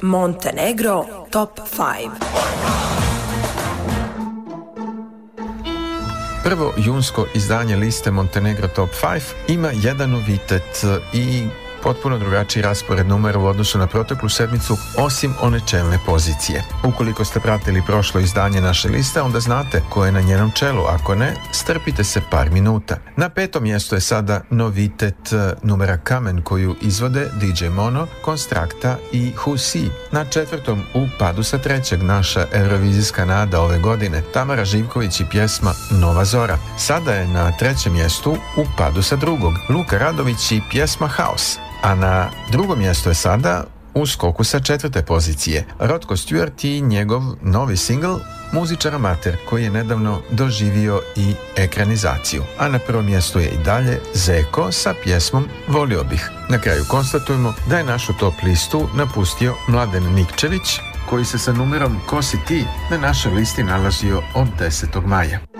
Montenegro Top 5. Prvo junsko izdanje liste Montenegro Top 5 ima jedan novitet i potpuno drugačiji raspored numera u odnosu na proteklu sedmicu, osim one čelne pozicije. Ukoliko ste pratili prošlo izdanje naše liste, onda znate ko je na njenom čelu. Ako ne, strpite se par minuta. Na 5. mjestu je sada novitet numera Kamen koju izvode DJ Mono, Konstrakta i Who See. Na 4. u padu sa 3. naša eurovizijska nada ove godine, Tamara Živković i pjesma Nova Zora. Sada je na 3. mjestu u padu sa 2. Luka Radović i pjesma Haos. A na 2. mjestu je sada u skoku sa 4. pozicije Rotko Stewart i njegov novi singl Muzičar amater koji je nedavno doživio i ekranizaciju. A na 1. mjestu je i dalje Zeko sa pjesmom Volio bih. Na kraju konstatujemo da je našu top listu napustio Mladen Nikčević koji se sa numerom Ko si ti na našoj listi nalazio od 10. maja.